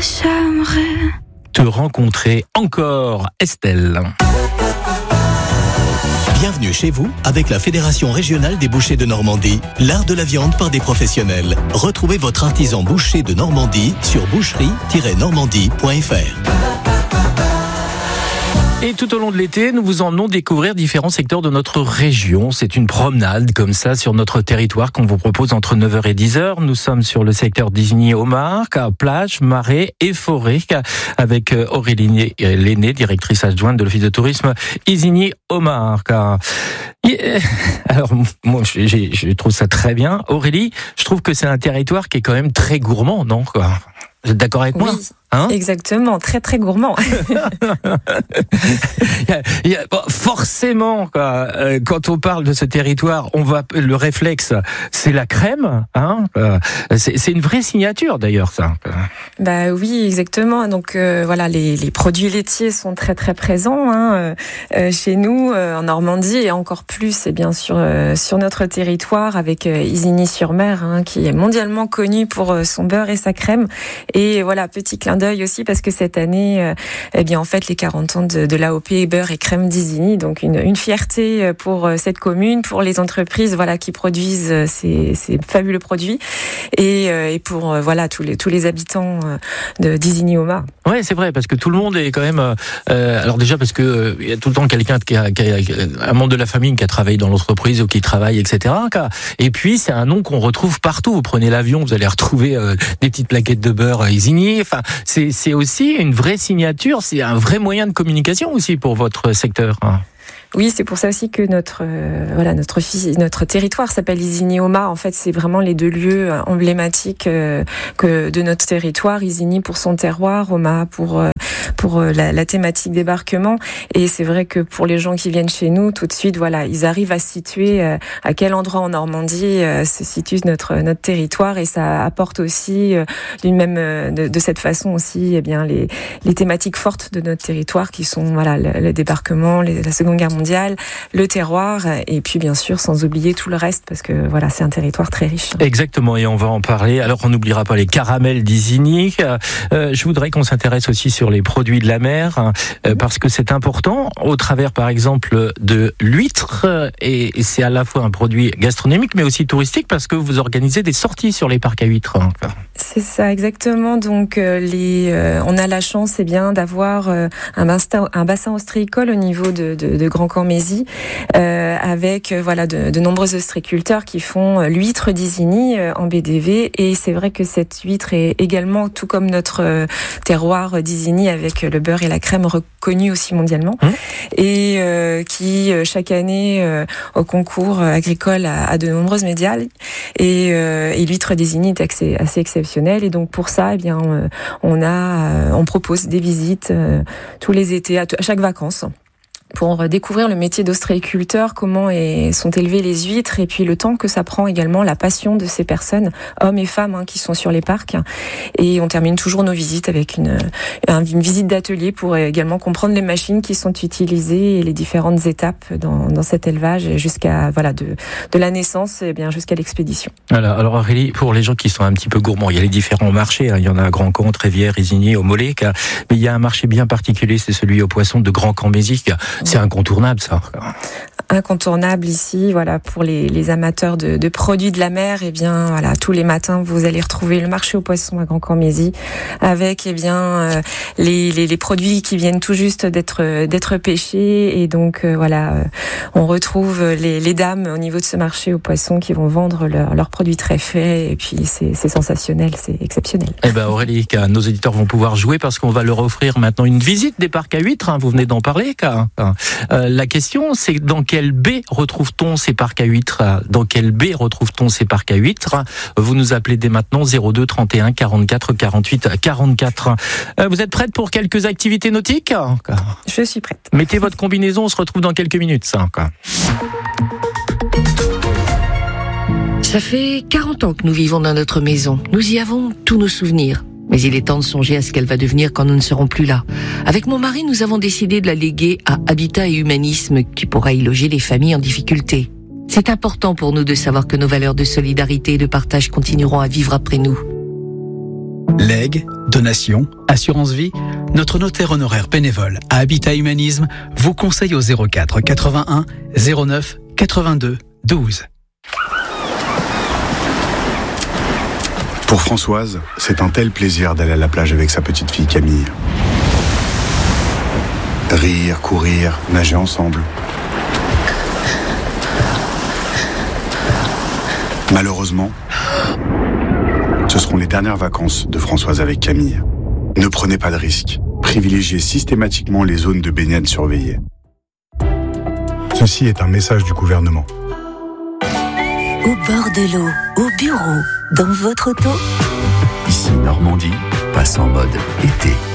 j'aimerais te rencontrer encore, Estelle. Bienvenue chez vous avec la Fédération régionale des bouchers de Normandie, l'art de la viande par des professionnels. Retrouvez votre artisan boucher de Normandie sur boucherie-normandie.fr. Et tout au long de l'été, nous vous emmenons découvrir différents secteurs de notre région. C'est une promenade comme ça sur notre territoire qu'on vous propose entre 9h et 10h. Nous sommes sur le secteur d'Isigny-Omar, plage, marais et forêt, avec Aurélie Lenné, directrice adjointe de l'Office de tourisme Isigny-Omar. Alors, moi, je trouve ça très bien. Aurélie, je trouve que c'est un territoire qui est quand même très gourmand, non, quoi? Vous êtes d'accord avec moi? Hein? Exactement, très très gourmand. Forcément, quoi, quand on parle de ce territoire, le réflexe, c'est la crème. Hein, c'est une vraie signature d'ailleurs, ça. Bah oui, exactement. Donc voilà, les produits laitiers sont très très présents chez nous en Normandie et encore plus, et bien sûr sur notre territoire avec Isigny-sur-Mer, qui est mondialement connu pour son beurre et sa crème. Et voilà, petit clin d'œil aussi parce que cette année, on fête les 40 ans de l'AOP beurre et crème d'Isigny, donc une fierté pour cette commune, pour les entreprises qui produisent ces fabuleux produits et pour tous les habitants d'Isigny Omar. Ouais, c'est vrai, parce que tout le monde est quand même. Alors déjà parce que il y a tout le temps quelqu'un qui a un membre de la famille qui a travaillé dans l'entreprise ou qui travaille, etc. Et puis c'est un nom qu'on retrouve partout. Vous prenez l'avion, vous allez retrouver des petites plaquettes de beurre à Isigny. Enfin, c'est aussi une vraie signature. C'est un vrai moyen de communication aussi pour votre secteur. Oui, c'est pour ça aussi que notre territoire s'appelle Isigny-Omar. En fait, c'est vraiment les deux lieux emblématiques de notre territoire. Isigny pour son terroir, Omar pour la thématique débarquement. Et c'est vrai que pour les gens qui viennent chez nous, tout de suite, ils arrivent à situer à quel endroit en Normandie se situe notre territoire, et ça apporte aussi de cette façon aussi, les thématiques fortes de notre territoire qui sont le débarquement, la Seconde Guerre mondiale, le terroir, et puis bien sûr sans oublier tout le reste, parce que c'est un territoire très riche. Exactement, et on va en parler. Alors on n'oubliera pas les caramels d'Isigny. Je voudrais qu'on s'intéresse aussi sur les produits de la mer, parce que c'est important, au travers par exemple de l'huître, et c'est à la fois un produit gastronomique mais aussi touristique, parce que vous organisez des sorties sur les parcs à huîtres. C'est ça, exactement. Donc on a la chance d'avoir un bassin ostréicole au niveau de Grand-Cormézy, avec de nombreux ostréiculteurs qui font l'huître d'Isigny en BDV, et c'est vrai que cette huître est également, tout comme notre terroir d'Isigny, avec le beurre et la crème, reconnu aussi mondialement, et qui chaque année au concours agricole a de nombreuses médailles, et l'huître d'Isigny est assez exceptionnelle, et donc pour ça on propose des visites tous les étés à chaque vacances, pour découvrir le métier d'ostréiculteur, comment sont élevées les huîtres, et puis le temps que ça prend également, la passion de ces personnes, hommes et femmes, qui sont sur les parcs. Et on termine toujours nos visites avec une visite d'atelier pour également comprendre les machines qui sont utilisées et les différentes étapes dans cet élevage, jusqu'à de la naissance et jusqu'à l'expédition. Alors Aurélie, pour les gens qui sont un petit peu gourmands, il y a les différents marchés. Il y en a à Grand-Camp, Trévière, Isigny, au Mollet, mais il y a un marché bien particulier, c'est celui aux poissons de Grand-Cormézy. C'est incontournable, ça. Incontournable ici, pour les amateurs de produits de la mer. Tous les matins, vous allez retrouver le marché aux poissons à Grand-Cormézy, avec les produits qui viennent tout juste d'être pêchés, et donc on retrouve les dames au niveau de ce marché aux poissons qui vont vendre leurs produits très frais, et puis c'est sensationnel, c'est exceptionnel. Aurélie, nos auditeurs vont pouvoir jouer, parce qu'on va leur offrir maintenant une visite des parcs à huîtres. Vous venez d'en parler. La question, c'est dans quelle baie retrouve-t-on ces parcs à huîtres? Dans quelle baie retrouve-t-on ces parcs à huîtres? Vous nous appelez dès maintenant 02 31 44 48 44. Vous êtes prête pour quelques activités nautiques? Je suis prête. Mettez votre combinaison, on se retrouve dans quelques minutes. Ça fait 40 ans que nous vivons dans notre maison. Nous y avons tous nos souvenirs. Mais il est temps de songer à ce qu'elle va devenir quand nous ne serons plus là. Avec mon mari, nous avons décidé de la léguer à Habitat et Humanisme, qui pourra y loger les familles en difficulté. C'est important pour nous de savoir que nos valeurs de solidarité et de partage continueront à vivre après nous. Legs, donations, assurance vie, notre notaire honoraire bénévole à Habitat Humanisme vous conseille au 04 81 09 82 12. Pour Françoise, c'est un tel plaisir d'aller à la plage avec sa petite fille Camille. Rire, courir, nager ensemble. Malheureusement, ce seront les dernières vacances de Françoise avec Camille. Ne prenez pas de risques. Privilégiez systématiquement les zones de baignade surveillées. Ceci est un message du gouvernement. Au bord de l'eau, au bureau, dans votre auto. Ici Normandie passe en mode été.